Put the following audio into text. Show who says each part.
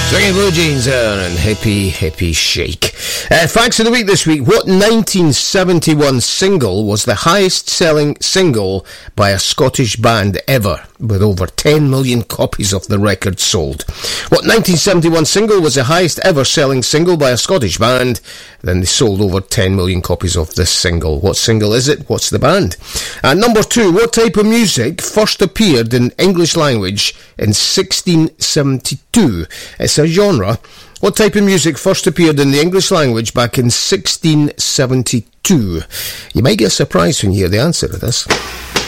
Speaker 1: Swinging Blue Jeans and Hippie Shake. Facts of the week this week. What 1971 single was the highest selling single by a Scottish band ever, with over 10 million copies of the record sold? What 1971 single was the highest ever selling single by a Scottish band? Then they sold over 10 million copies of this single. What single is it? What's the band? And number 2, what type of music first appeared in English language in 1672? It's a genre. What type of music first appeared in the English language back in 1672? You might get surprised when you hear the answer to this.